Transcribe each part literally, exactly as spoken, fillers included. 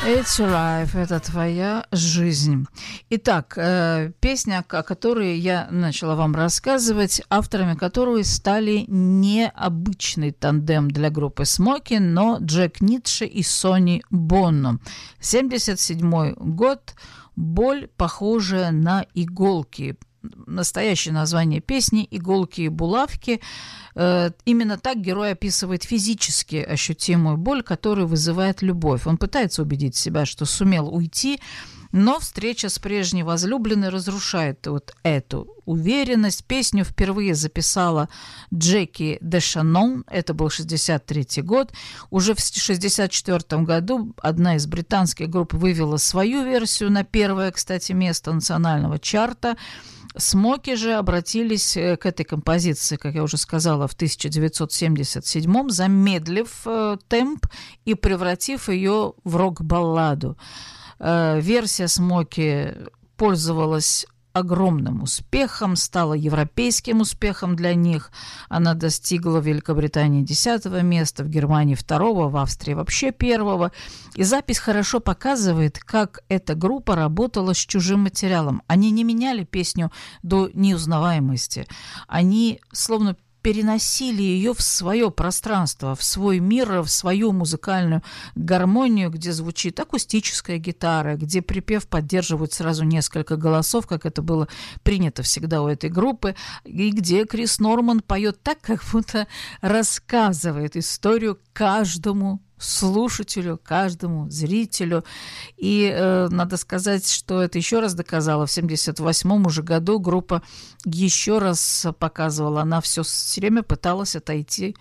It's your life, это твоя жизнь. Итак, э, песня, о которой я начала вам рассказывать, авторами которой стали необычный тандем для группы Смоки, но Джек Ницше и Сонни Бонно. семьдесят седьмой год, боль, похожая на иголки. Настоящее название песни «Иголки и булавки». Именно так герой описывает физически ощутимую боль, которая вызывает любовь. Он пытается убедить себя, что сумел уйти, но встреча с прежней возлюбленной разрушает вот эту уверенность. Песню впервые записала Джеки Дешанон, это был шестьдесят третий год. Уже в шестьдесят четвёртом году одна из британских групп вывела свою версию на первое, кстати, место национального чарта. Смоки же обратились к этой композиции, как я уже сказала, в тысяча девятьсот семьдесят седьмом, замедлив э, темп и превратив ее в рок-балладу. Э, версия Смоки пользовалась огромным успехом, стала европейским успехом для них. Она достигла в Великобритании десятого места, в Германии второго, в Австрии вообще первого. И запись хорошо показывает, как эта группа работала с чужим материалом. Они не меняли песню до неузнаваемости. Они словно переносили ее в свое пространство, в свой мир, в свою музыкальную гармонию, где звучит акустическая гитара, где припев поддерживают сразу несколько голосов, как это было принято всегда у этой группы, и где Крис Норман поет так, как будто рассказывает историю каждому слушателю, каждому зрителю. И э, надо сказать, что это еще раз доказало. В семьдесят восьмом уже году группа еще раз показывала. Она все время пыталась отойти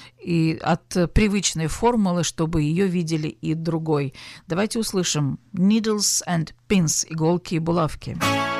и от привычной формулы, чтобы ее видели и другой. Давайте услышим «Needles and Pins» — иголки и булавки.